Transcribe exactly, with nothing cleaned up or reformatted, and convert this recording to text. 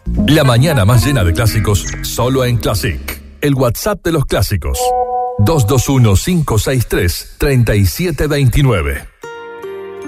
La mañana más llena de clásicos, solo en Classic. El WhatsApp de los clásicos. dos dos uno, cinco seis tres, tres siete dos nueve.